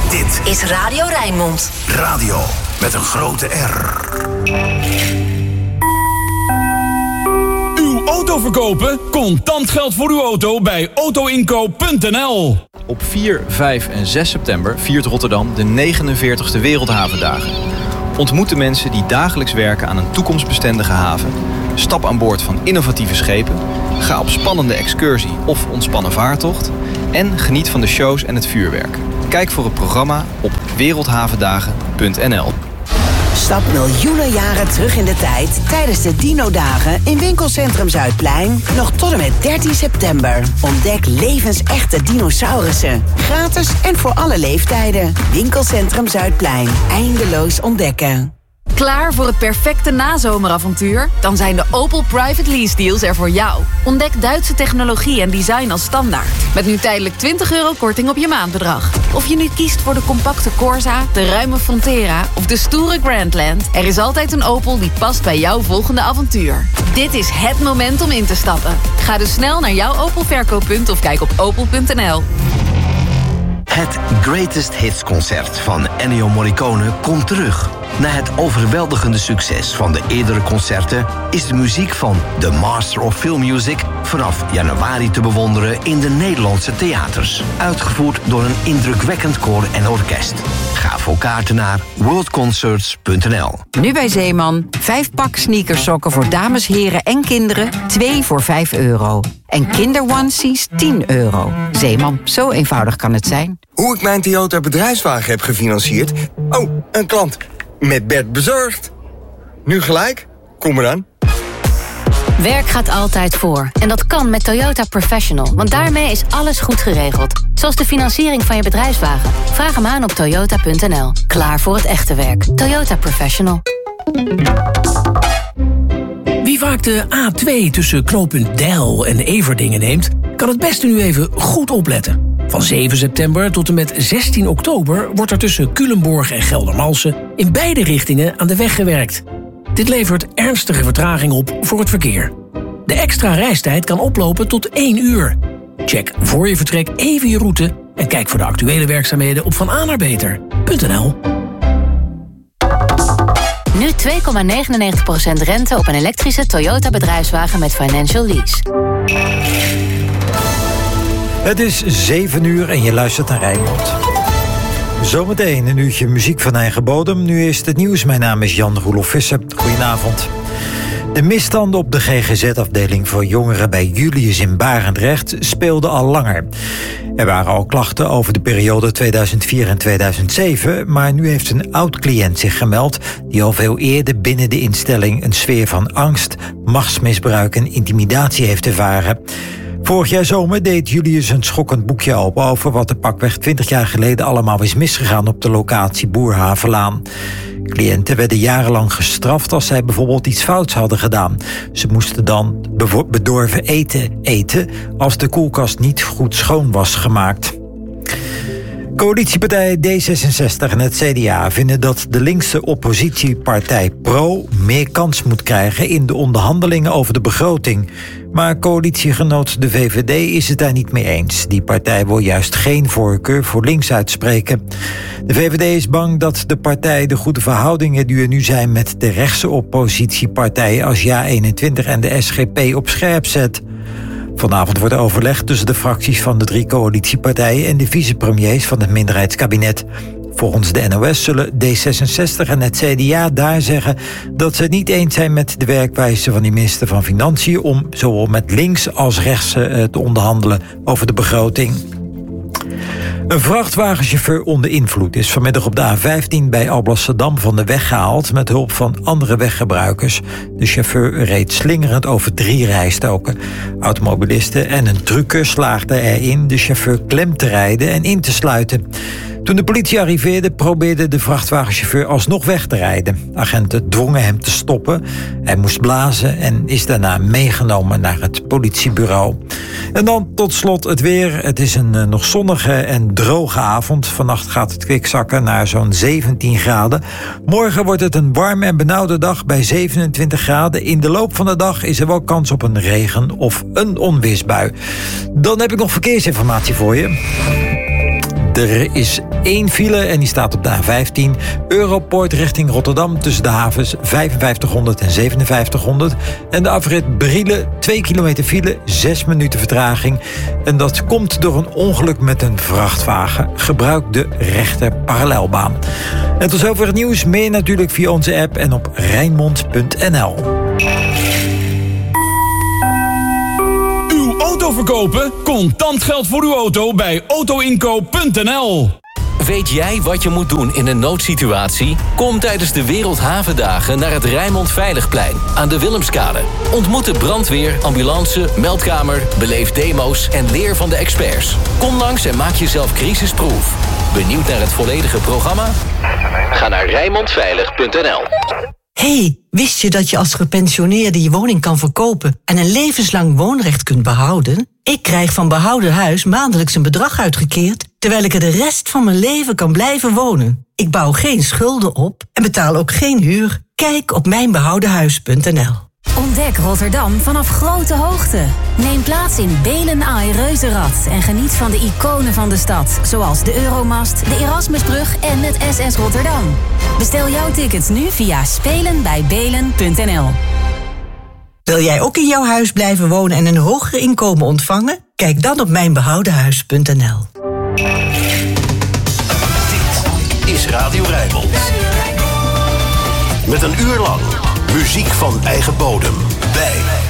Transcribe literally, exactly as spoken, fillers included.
Dit is Radio Rijnmond. Radio met een grote R. Uw auto verkopen? Contant geld voor uw auto bij autoinkoop punt n l. Op vier, vijf en zes september viert Rotterdam de negenenveertigste Wereldhavendagen. Ontmoet de mensen die dagelijks werken aan een toekomstbestendige haven. Stap aan boord van innovatieve schepen. Ga op spannende excursie of ontspannen vaartocht. En geniet van de shows en het vuurwerk. Kijk voor het programma op wereldhavendagen punt n l. Stap miljoenen jaren terug in de tijd tijdens de Dino-dagen in Winkelcentrum Zuidplein. Nog tot en met dertien september. Ontdek levensechte dinosaurussen. Gratis en voor alle leeftijden. Winkelcentrum Zuidplein. Eindeloos ontdekken. Klaar voor het perfecte nazomeravontuur? Dan zijn de Opel Private Lease Deals er voor jou. Ontdek Duitse technologie en design als standaard. Met nu tijdelijk twintig euro korting op je maandbedrag. Of je nu kiest voor de compacte Corsa, de ruime Frontera of de stoere Grandland. Er is altijd een Opel die past bij jouw volgende avontuur. Dit is het moment om in te stappen. Ga dus snel naar jouw Opel verkooppunt of kijk op opel punt n l. Het Greatest Hits concert van Ennio Morricone komt terug. Na het overweldigende succes van de eerdere concerten is de muziek van The Master of Film Music vanaf januari te bewonderen in de Nederlandse theaters. Uitgevoerd door een indrukwekkend koor en orkest. Ga voor kaarten naar world concerts punt n l. Nu bij Zeeman. Vijf pak sneakersokken voor dames, heren en kinderen. Twee voor vijf euro. En kinderonesies tien euro. Zeeman, zo eenvoudig kan het zijn. Hoe ik mijn Toyota bedrijfswagen heb gefinancierd? Oh, een klant. Met Bert bezorgd. Nu gelijk? Kom maar aan. Werk gaat altijd voor. En dat kan met Toyota Professional. Want daarmee is alles goed geregeld. Zoals de financiering van je bedrijfswagen. Vraag hem aan op toyota punt n l. Klaar voor het echte werk. Toyota Professional. Wie vaak de A twee tussen knooppunt Deil en Everdingen neemt, kan het beste nu even goed opletten. Van zeven september tot en met zestien oktober wordt er tussen Culemborg en Geldermalsen in beide richtingen aan de weg gewerkt. Dit levert ernstige vertraging op voor het verkeer. De extra reistijd kan oplopen tot één uur. Check voor je vertrek even je route en kijk voor de actuele werkzaamheden op van a naar beter punt n l. Nu twee komma negenennegentig procent rente op een elektrische Toyota bedrijfswagen met financial lease. Het is zeven uur en je luistert naar Rijnmond. Zometeen een uurtje muziek van eigen bodem. Nu is het nieuws. Mijn naam is Jan Roelof Visser. Goedenavond. De misstanden op de G G Z-afdeling voor jongeren bij Julius in Barendrecht speelden al langer. Er waren al klachten over de periode tweeduizend vier en tweeduizend zeven... maar nu heeft een oud-cliënt zich gemeld die al veel eerder binnen de instelling een sfeer van angst, machtsmisbruik en intimidatie heeft ervaren. Vorig jaar zomer deed Julius een schokkend boekje open over wat er pakweg twintig jaar geleden allemaal is misgegaan op de locatie Boerhavenlaan. Cliënten werden jarenlang gestraft als zij bijvoorbeeld iets fouts hadden gedaan. Ze moesten dan bedorven eten eten als de koelkast niet goed schoon was gemaakt. Coalitiepartij D zesenzestig en het C D A vinden dat de linkse oppositiepartij Pro meer kans moet krijgen in de onderhandelingen over de begroting. Maar coalitiegenoot de V V D is het daar niet mee eens. Die partij wil juist geen voorkeur voor links uitspreken. De V V D is bang dat de partij de goede verhoudingen die er nu zijn met de rechtse oppositiepartijen als Ja eenentwintig en de S G P op scherp zet. Vanavond wordt er overlegd tussen de fracties van de drie coalitiepartijen en de vicepremiers van het minderheidskabinet. Volgens de N O S zullen D zesenzestig en het C D A daar zeggen dat ze het niet eens zijn met de werkwijze van de minister van Financiën om zowel met links als rechts te onderhandelen over de begroting. Een vrachtwagenchauffeur onder invloed is vanmiddag op de A vijftien bij Alblasserdam van de weg gehaald met hulp van andere weggebruikers. De chauffeur reed slingerend over drie rijstoken. Automobilisten en een trucker slaagden erin de chauffeur klem te rijden en in te sluiten. Toen de politie arriveerde, probeerde de vrachtwagenchauffeur alsnog weg te rijden. Agenten dwongen hem te stoppen. Hij moest blazen en is daarna meegenomen naar het politiebureau. En dan tot slot het weer. Het is een uh, nog zonnige en droge avond. Vannacht gaat het kwikzakken naar zo'n zeventien graden. Morgen wordt het een warme en benauwde dag bij zevenentwintig graden. In de loop van de dag is er wel kans op een regen- of een onweersbui. Dan heb ik nog verkeersinformatie voor je. Er is één file en die staat op de A vijftien. Europoort richting Rotterdam tussen de havens vijfenvijftighonderd en zevenenvijftighonderd. En de afrit Brielen, twee kilometer file, zes minuten vertraging. En dat komt door een ongeluk met een vrachtwagen. Gebruik de rechter parallelbaan. En tot zover het nieuws. Meer natuurlijk via onze app en op Rijnmond punt n l. Auto verkopen? Contant geld voor uw auto bij autoinkoop punt n l. Weet jij wat je moet doen in een noodsituatie? Kom tijdens de Wereldhavendagen naar het Rijnmond Veiligplein aan de Willemskade. Ontmoet de brandweer, ambulance, meldkamer, beleef demo's en leer van de experts. Kom langs en maak jezelf crisisproof. Benieuwd naar het volledige programma? Ga naar rijnmond veilig punt n l. Hey, wist je dat je als gepensioneerde je woning kan verkopen en een levenslang woonrecht kunt behouden? Ik krijg van Behouden Huis maandelijks een bedrag uitgekeerd, terwijl ik er de rest van mijn leven kan blijven wonen. Ik bouw geen schulden op en betaal ook geen huur. Kijk op mijn behouden huis punt n l. Ontdek Rotterdam vanaf grote hoogte. Neem plaats in Belen Ai Reuzenrad en geniet van de iconen van de stad, zoals de Euromast, de Erasmusbrug en het S S Rotterdam. Bestel jouw tickets nu via spelen bij belen punt n l. Wil jij ook in jouw huis blijven wonen en een hoger inkomen ontvangen? Kijk dan op mijn behouden huis punt n l. Dit is Radio Rijnmond. Met een uur lang muziek van eigen bodem. Bij